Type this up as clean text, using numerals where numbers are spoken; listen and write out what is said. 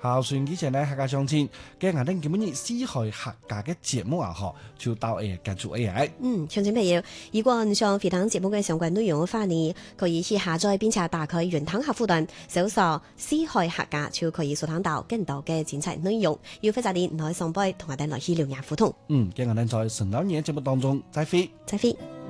孝順以前呢，客家相親，嘅我哋基本上四海客家嘅節目啊，嗬，就到結束 AI。 鄉親朋友，如果你想回聽節目嘅相關內容嘅話呢，可以去下載並且打開雲端客戶端，搜索四海客家，就可以收聽到更多嘅精彩內容。要非常啲，來上輩同我哋來去聊聊互動。 嘅我哋在神老年節目當中再會。 再會。